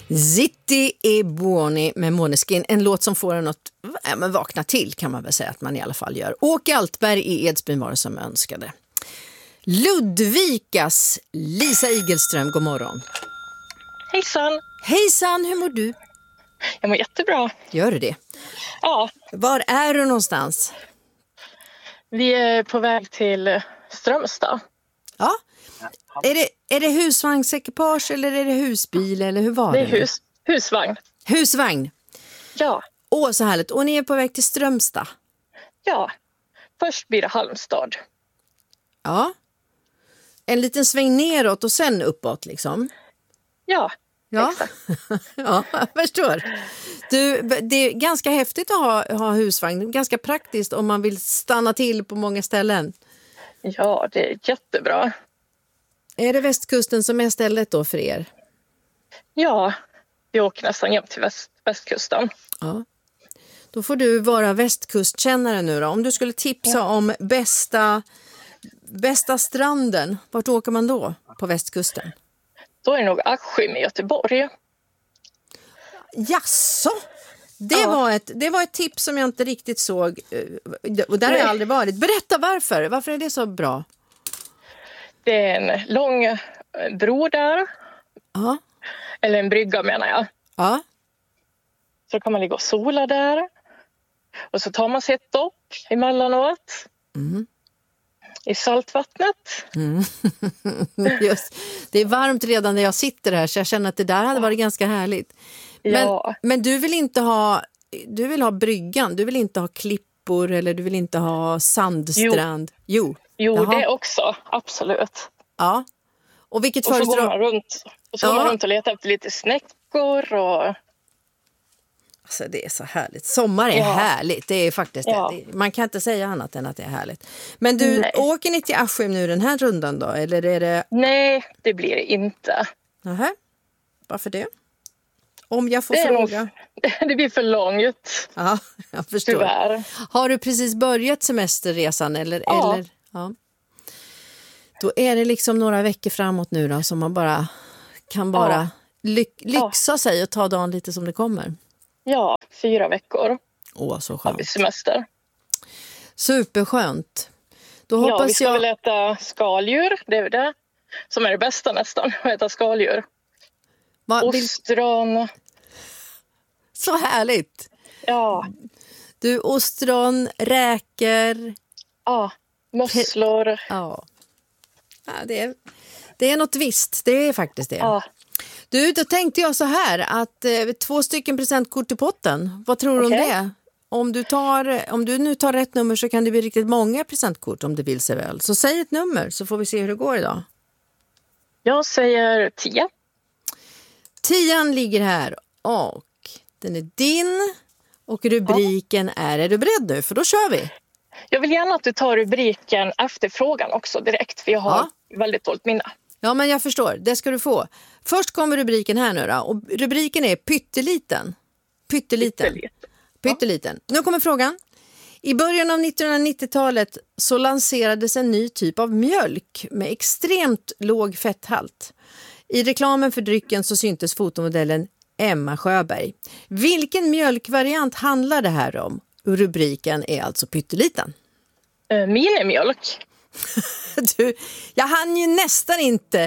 Zitti e buoni med Måneskin. En låt som får en att vakna till, kan man väl säga att man i alla fall gör. Åke Altberg i Edsbyn var det som önskade. Ludvikas Lisa Igelström, god morgon. Hejsan! Hejsan, hur mår du? Jag mår jättebra. Gör du det? Ja. Var är du någonstans? Vi är på väg till Strömstad. Ja. Är det husvagnsekipage eller är det husbil eller hur var det? Det är husvagn. Husvagn? Ja. Åh, så härligt. Och ni är på väg till Strömstad? Ja. Först blir det Halmstad. Ja. En liten sväng neråt och sen uppåt liksom? Ja. Ja, exakt. ja, jag förstår. Det är ganska häftigt att ha husvagn. Ganska praktiskt om man vill stanna till på många ställen. Ja, det är jättebra. Är det västkusten som är stället då för er? Ja, vi åker nästan jämt till västkusten. Ja. Då får du vara västkustkännare nu då. Om du skulle tipsa om bästa stranden, vart åker man då på västkusten? Då är det nog Askim i Göteborg. Jasså? Det var ett tips som jag inte riktigt såg. Och där har jag aldrig varit. Berätta varför. Varför är det så bra? Det är en lång bro där. Ja. Eller en brygga menar jag. Ja. Så kan man ligga och sola där. Och så tar man sig ett dopp emellanåt. Mm. I saltvattnet. Mm. Just. Det är varmt redan när jag sitter här så jag känner att det där hade varit ganska härligt. Men du vill inte du vill ha bryggan, du vill inte ha klippor eller du vill inte ha sandstrand. Jo, det också, absolut. Ja. Och vilket och så föredrar... går man runt man runt och letar efter lite snäckor och... Alltså det är så härligt. Sommar är härligt. Det är faktiskt det. Man kan inte säga annat än att det är härligt. Men du, åker ni till Askim nu den här rundan då? Eller är det... Nej, det blir det inte. Nähä. Varför det? Om jag får fråga. Det blir för långt. Ja, jag förstår. Tyvärr. Har du precis börjat semesterresan? Eller? Ja. Då är det liksom några veckor framåt nu då som man bara kan lyxa sig och ta dagen lite som det kommer. Ja, 4 veckor. Så skönt. Har vi semester. Superskönt. Då hoppas vi ska väl äta skaldjur. Det är det som är det bästa nästan. Att äta skaldjur. Ostron. Så härligt. Ja. Du, ostron, räkor. Ja, musslor. Ja, det är något visst. Det är faktiskt det. Ja. Du, då tänkte jag så här att 2 stycken presentkort i potten. Vad tror du om det? Om du nu tar rätt nummer så kan det bli riktigt många presentkort om det vill sig väl. Så säg ett nummer så får vi se hur det går idag. Jag säger 10. 10 ligger här och den är din och rubriken är du beredd nu? För då kör vi. Jag vill gärna att du tar rubriken efter frågan också direkt för jag har väldigt dåligt minne. Ja, men jag förstår. Det ska du få. Först kommer rubriken här nu då. Och rubriken är pytteliten. Pytteliten. Nu kommer frågan. I början av 1990-talet så lanserades en ny typ av mjölk med extremt låg fetthalt. I reklamen för drycken så syntes fotomodellen Emma Sjöberg. Vilken mjölkvariant handlar det här om? Rubriken är alltså pytteliten. Minimjölk. Du, jag hann ju nästan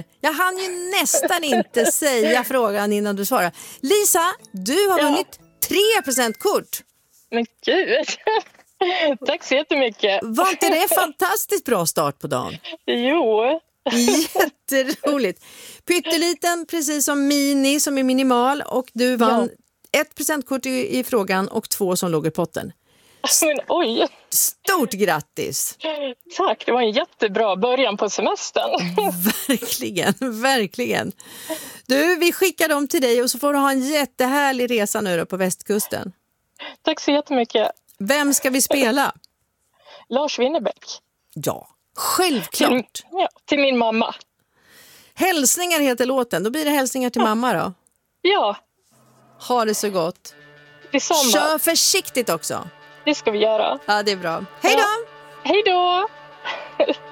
inte säga frågan innan du svarar. Lisa, du har vunnit 3% kort. Men gud, tack så jättemycket. Var inte det fantastiskt bra start på dagen? Jo. Jätteroligt. Pytteliten, precis som mini som är minimal och du vann 1% i frågan och 2 som låg i potten. Men oj. Stort grattis. Tack, det var en jättebra början på semestern. Verkligen. Du, vi skickar dem till dig och så får du ha en jättehärlig resa nu då på västkusten. Tack så jättemycket. Vem ska vi spela? Lars Winnerbäck. Ja, självklart. Till min mamma. Hälsningar heter låten. Då blir det hälsningar till mamma då. Ja. Ha det så gott. Detsamma. Kör försiktigt också. Det ska vi göra. Ja, det är bra. Hej då! Hej då!